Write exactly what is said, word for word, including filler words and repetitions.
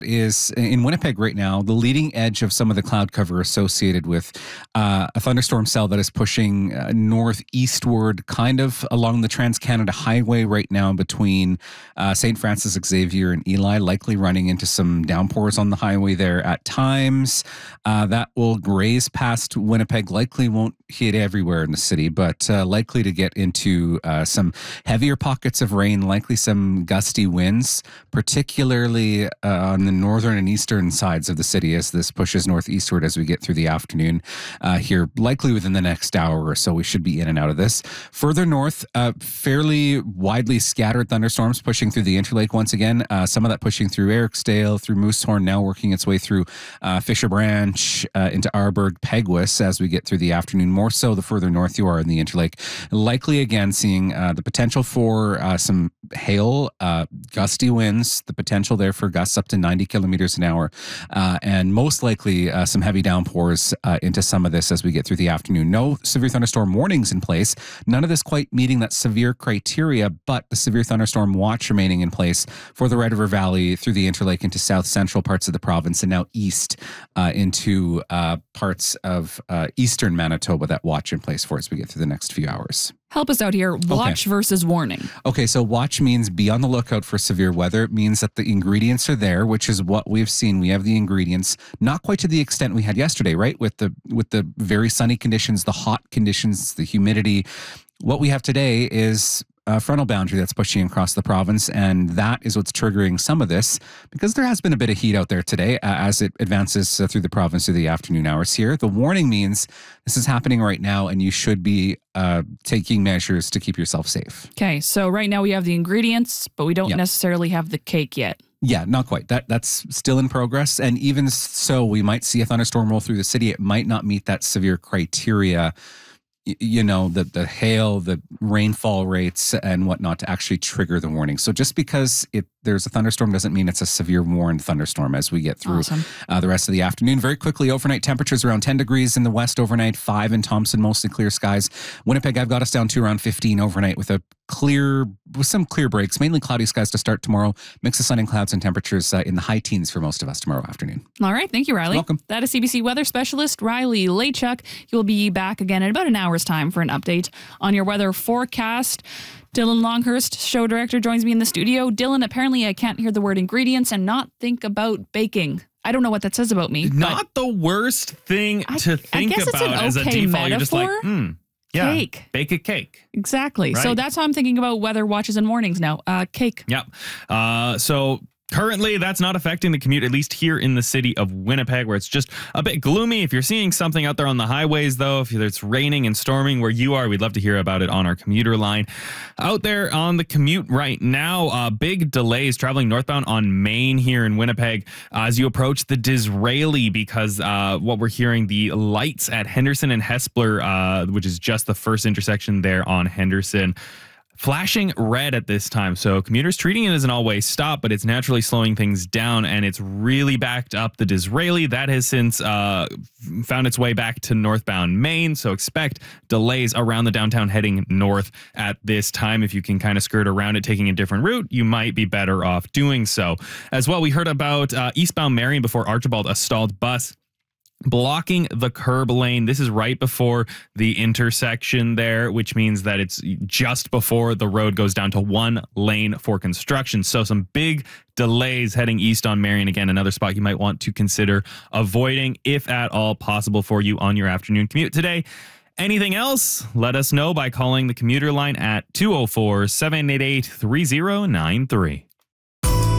is in Winnipeg right now, the leading edge of some of the cloud cover associated with uh, a thunderstorm cell that is pushing uh, northeastward, kind of along the Trans-Canada Highway right now between uh, Saint Francis Xavier and Eli, likely running into some downpours on the highway there at times. Uh, that will graze past Winnipeg, likely won't hit everywhere in the city, but uh, likely to get into uh, some heavier pockets of rain, likely some gusty winds, particularly uh, on the northern and eastern sides of the city as this pushes northeastward as we get through the afternoon uh, here, likely within the next hour or so. We should be in and out of this. Further north, uh, fairly widely scattered thunderstorms pushing through the Interlake once again. Uh, some of that pushing through Ericsdale, through Moosehorn, now working its way through uh, Fisher Branch, uh, into Arborg, Peguis as we get through the afternoon. More so the further north you are in the Interlake. Likely again seeing uh, the potential for uh, some hail, uh, gusty winds, the potential there for gusts up to ninety kilometers an hour, uh, and most likely uh, some heavy downpours uh, into some of this as we get through the afternoon. No severe thunderstorm warnings in place. None of this quite meeting that severe criteria, but the severe thunderstorm watch remaining in place for the Red River Valley through the Interlake into south central parts of the province and now east uh, into uh, parts of uh, eastern Manitoba. That watch in place for as we get through the next few hours. Help us out here. Watch okay. versus warning. Okay, so watch means be on the lookout for severe weather. It means that the ingredients are there, which is what we've seen. We have the ingredients, not quite to the extent we had yesterday, right? With the with the very sunny conditions, the hot conditions, the humidity. What we have today is a frontal boundary that's pushing across the province, and that is what's triggering some of this, because there has been a bit of heat out there today uh, as it advances uh, through the province through the afternoon hours here. The warning means this is happening right now, and you should be uh, taking measures to keep yourself safe. Okay, so right now we have the ingredients, but we don't Yep. necessarily have the cake yet. Yeah, not quite. That That's still in progress, and even so, we might see a thunderstorm roll through the city. It might not meet that severe criteria, you know, the the hail, the rainfall rates and whatnot to actually trigger the warning. So just because it there's a thunderstorm doesn't mean it's a severe warned thunderstorm as we get through Awesome. uh, the rest of the afternoon. Very quickly, overnight temperatures around ten degrees in the west overnight, five in Thompson, mostly clear skies. Winnipeg, I've got us down to around fifteen overnight with a clear, with some clear breaks, mainly cloudy skies to start tomorrow. Mix of sun and clouds and temperatures uh, in the high teens for most of us tomorrow afternoon. All right. Thank you, Riley. Welcome. That is C B C weather specialist Riley Lachuk. You'll be back again in about an hour's time for an update on your weather forecast. Dylan Longhurst, show director, joins me in the studio. Dylan, apparently I can't hear the word ingredients and not think about baking. I don't know what that says about me. Not the worst thing I- to I think guess it's an about as a okay default. You're just like, metaphor. hmm, yeah, Cake. bake a cake. Exactly. So Right. that's how I'm thinking about weather watches and warnings now. Uh, cake. Yep. Uh, so currently, that's not affecting the commute, at least here in the city of Winnipeg, where it's just a bit gloomy. If you're seeing something out there on the highways, though, if it's raining and storming where you are, we'd love to hear about it on our commuter line. Out there on the commute right now, uh, big delays traveling northbound on Main here in Winnipeg uh, as you approach the Disraeli, because uh, what we're hearing, the lights at Henderson and Hespeler, uh, which is just the first intersection there on Henderson, flashing red at this time. So commuters treating it as an all-way stop, but it's naturally slowing things down, and it's really backed up the Disraeli. That has since uh, found its way back to northbound Main, so expect delays around the downtown heading north at this time. If you can kind of skirt around it, taking a different route, you might be better off doing so. As well, we heard about uh, eastbound Marion before Archibald, a stalled bus blocking the curb lane. This is right before the intersection there, which means that it's just before the road goes down to one lane for construction. So some big delays heading east on Marion. Again, another spot you might want to consider avoiding if at all possible for you on your afternoon commute today. Anything else? Let us know by calling the commuter line at two oh four, seven eight eight, three oh nine three.